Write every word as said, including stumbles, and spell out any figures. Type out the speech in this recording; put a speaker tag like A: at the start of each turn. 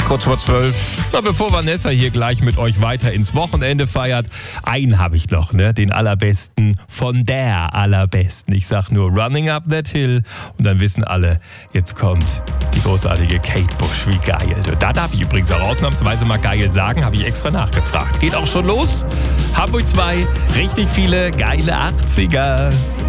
A: Kurz vor zwölf. Na, bevor Vanessa hier gleich mit euch weiter ins Wochenende feiert, einen habe ich noch, ne? Den allerbesten von der allerbesten. Ich sag nur Running Up That Hill und dann wissen alle, jetzt kommt die großartige Kate Bush. Wie geil. Da darf ich übrigens auch ausnahmsweise mal geil sagen, habe ich extra nachgefragt. Geht auch schon los. Hamburg zwei, richtig viele geile achtziger.